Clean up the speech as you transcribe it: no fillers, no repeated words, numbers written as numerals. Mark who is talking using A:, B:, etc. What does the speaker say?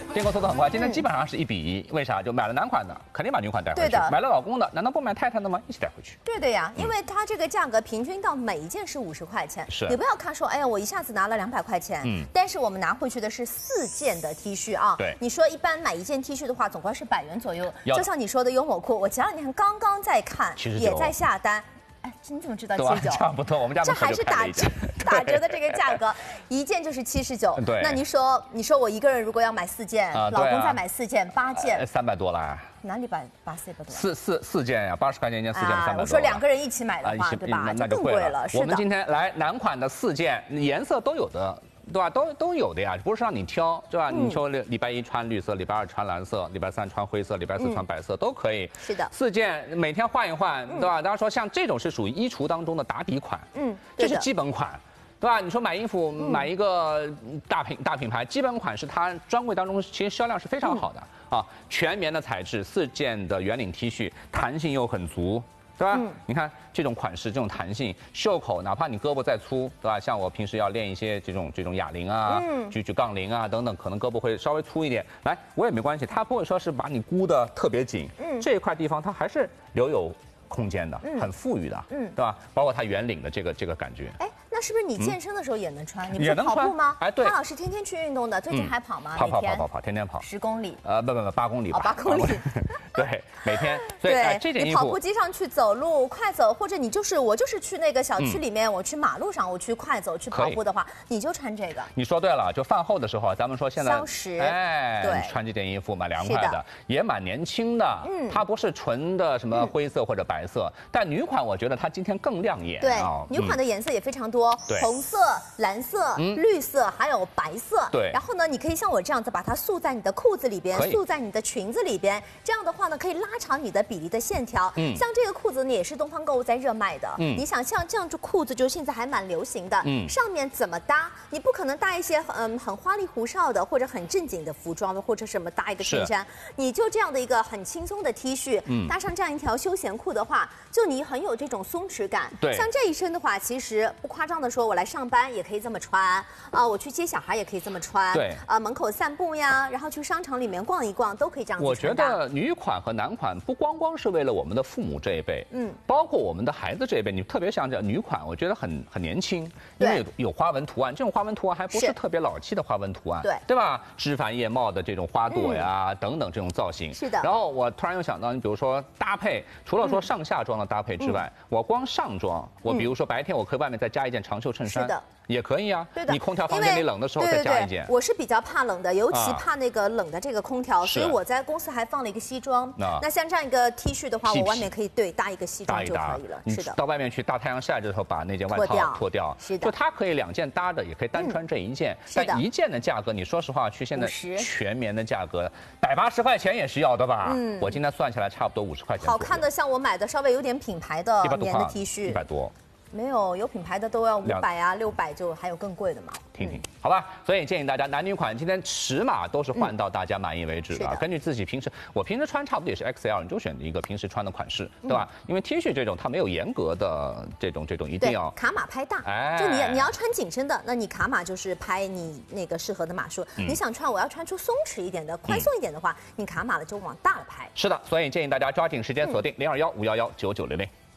A: 订购速度很快，今天基本上是1:1，为啥？就买了男款的，肯定把女款带回去；买了老公的，难道不买太太的吗？一起带回去。
B: 对的呀，因为它这个价格平均到每一件是50块钱，
A: 是
B: 你不要看说，哎呀，我一下子拿了200块钱，但是我们拿回去的是4件的 T 恤啊。
A: 对，
B: 你说一般买一件 T 恤的话，总归是100元左右。就像你说的幽默裤，我前2天刚刚在看，也在下单。哎，你怎么知道79？
A: 差不多，我们家
B: 这还是打折的这个价格，一件就是79。
A: 对，
B: 那你说我一个人如果要买4件，老公再买4件，8件
A: ，300多了。
B: 哪里把400多？
A: 四件呀，80块钱一件，4件300多。
B: 我说2个人一起买的话，对吧？
A: 那就
B: 更贵了。
A: 我们今天来男款的4件，颜色都有的。对吧？都有的呀，不是让你挑，对吧？你说礼拜1穿绿色，礼拜2穿蓝色，礼拜3穿灰色，礼拜4穿白色，都可以。
B: 是的
A: ，4件每天换一换，对吧？当然说像这种是属于衣橱当中的打底款，这是基本款。对吧？你说买衣服买一个大品牌，基本款是它专柜当中其实销量是非常好的啊，全棉的材质，4件的圆领 T 恤，弹性又很足。对吧？你看这种款式，这种弹性，袖口哪怕你胳膊再粗，对吧？像我平时要练一些这种哑铃啊，举杠铃啊等等，可能胳膊会稍微粗一点。来，我也没关系，它不会说是把你箍得特别紧，这一块地方它还是留有空间的，很富裕的，对吧？包括它圆领的这个感觉。
B: 哎，那是不是你健身的时候也能穿？你不是跑步吗？
A: 哎，对。
B: 潘老师天天去运动的，最近还跑吗？
A: 跑，天天跑。
B: 10公里。
A: 不，8公里吧。
B: 8公里。
A: 对，每天。所以这件衣服，
B: 你跑步机上去走路快走，或者我就是去那个小区里面，我去马路上，我去快走去跑步的话，你就穿这个。
A: 你说对了，就饭后的时候，咱们说现在
B: 消食，
A: 对，穿这件衣服蛮凉快的，也蛮年轻的。它不是纯的什么灰色或者白色，但女款我觉得它今天更亮眼。
B: 对，女款的颜色也非常多，红色、蓝色、绿色，还有白色。
A: 对。
B: 然后呢，你可以像我这样子把它束在你的裤子里边，束在你的裙子里边，这样的话呢，可以拉长你的比例的线条。像这个裤子呢，也是东方购物在热卖的。你想像这样子裤子，就现在还蛮流行的。上面怎么搭？你不可能搭一些很花里胡哨的，或者很正经的服装，或者什么搭一个衬衫，你就这样的一个很轻松的 T 恤，搭上这样一条休闲裤的话，就你很有这种松弛感。
A: 对，
B: 像这一身的话，其实不夸张的说，我来上班也可以这么穿我去接小孩也可以这么穿。
A: 对，
B: 门口散步呀，然后去商场里面逛一逛，都可以这样子穿。
A: 我觉得女款和男款不光是为了我们的父母这一辈，包括我们的孩子这一辈，你特别像这女款，我觉得很年轻，因为有花纹图案，这种花纹图案还不是特别老气的花纹图案，对吧？枝繁叶茂的这种花朵呀，等等这种造型。
B: 是的。
A: 然后我突然又想到，你比如说搭配，除了说上下装的搭配之外，我光上装，我比如说白天我可以外面再加一件长袖衬衫。是的。也可以啊，
B: 对的。
A: 你空调房间里冷的时候再加一件。
B: 我是比较怕冷的，尤其怕那个冷的这个空调，所以我在公司还放了一个西装。那像这样一个 T 恤的话，我外面可以搭一个西装就可以了。是的。
A: 到外面去大太阳晒的时候，把那件外套脱掉。
B: 是的。
A: 就它可以2件搭着，也可以单穿这一件。但一件的价格，你说实话，去现在全棉的价格，180块钱也是要的吧？我今天算下来差不多50块钱。
B: 好看的，像我买的稍微有点品牌的棉的 T 恤
A: ，100多。
B: 没有品牌的都要500啊，600，就还有更贵的嘛。
A: 听，好吧。所以建议大家男女款今天尺码都是换到大家满意为止的，根据自己我平时穿差不多也是 XL， 你就选一个平时穿的款式，对吧？因为 T 恤这种它没有严格的这种一定要
B: 卡码拍大，就你要穿紧身的，那你卡码就是拍你那个适合的码数。你想我要穿出松弛一点的、宽松一点的话，你卡码了就往大了拍。
A: 是的，所以建议大家抓紧时间锁定021-511-9900。